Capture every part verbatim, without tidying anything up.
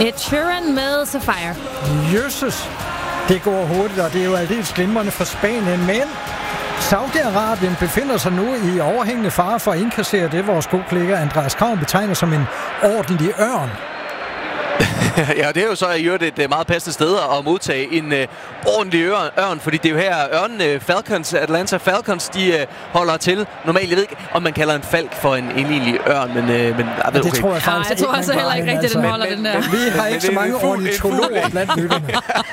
Ed Sheeran med Sapphire. Jøsses, det går hurtigt, og det er jo aldeles glimrende for Spanien, men Saudi-Arabien befinder sig nu i overhængende fare for at indkassere det, vores gode kollega Andreas Krav betegner som en ordentlig ørn. Ja, det er jo så i øvrigt et meget passende sted at modtage en øh, ordentlig ørn, ørn, fordi det er jo her ørnen øh, Falcons, Atlanta Falcons, de øh, holder til. Normalt, jeg ved ikke, om man kalder en falk for en egentlig ørn, men, øh, men ja, det okay. tror jeg faktisk ja, jeg tror altså heller ikke rigtigt, at den holder den der. Vi har ikke så mange ornitologer blandt lytterne.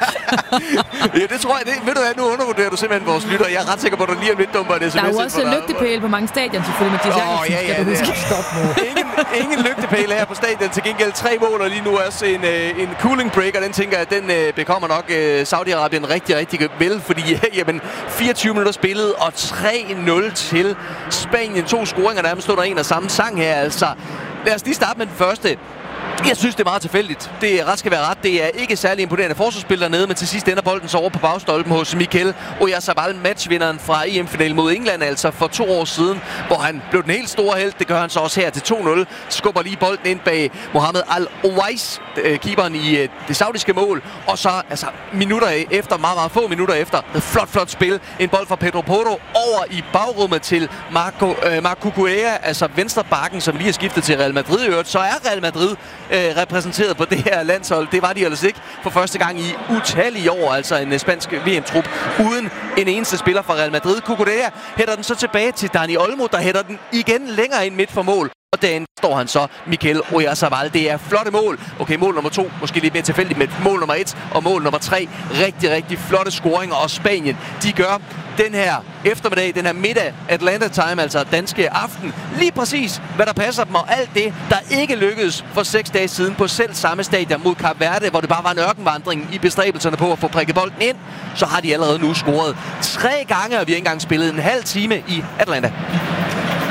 Ja, det tror jeg. Det, ved du hvad, nu undervurderer du simpelthen vores lytter. Jeg er ret sikker på, at du lige om lidt dumper det. Der er jo også lygtepæle på mange stadion, selvfølgelig, Mathias Jacobsen. Åh, ja, ja, det er stop nu. Ingen, ingen lygtepæle her på stadion. Til gengæld tre mål, og lige nu også en, øh, en cooling break, og den tænker jeg, den øh, bekommer nok øh, Saudi-Arabien rigtig, rigtig vel, fordi øh, jamen, fireogtyve minutter spillet, og tre nul til Spanien. To scoringer, der stod der en og samme sang her, altså. Lad os lige starte med den første. Jeg synes, det er meget tilfældigt. Det er ret skal være ret. Det er ikke særlig imponerende forsvarsspil dernede, men til sidst ender bolden så over på bagstolpen hos Mikel Oyarzabal, matchvinderen fra E M-finalen mod England, altså for to år siden, hvor han blev den helt store held. Det gør han så også her til to nul. Skubber lige bolden ind bag Mohamed Al-Owais, keeperen i det saudiske mål. Og så, altså, minutter efter, meget, meget få minutter efter, et flot, flot spil. En bold fra Pedro Porro over i bagrummet til Marco, øh, Marco Cucurella, altså venstrebakken, som lige er skiftet til Real Madrid i øvrigt. Så er Real Madrid Øh, repræsenteret på det her landshold. Det var de ellers ikke for første gang i utallige år, altså en uh, spansk V M-trup uden en eneste spiller fra Real Madrid. Cucurella hætter den så tilbage til Dani Olmo, der hætter den igen længere ind midt for mål. Og derinde står han så, Mikel Oyarzabal. Det er flotte mål. Okay, mål nummer to, måske lidt mere tilfældigt, men mål nummer et og mål nummer tre. Rigtig, rigtig flotte scoringer. Og Spanien, de gør den her eftermiddag, den her middag Atlanta time, altså danske aften, lige præcis, hvad der passer dem, og alt det, der ikke lykkedes for seks dage siden på selv samme stadion mod Kap Verde, hvor det bare var en ørkenvandring i bestræbelserne på at få prikket bolden ind, så har de allerede nu scoret tre gange, og vi har ikke engang spillet en halv time i Atlanta.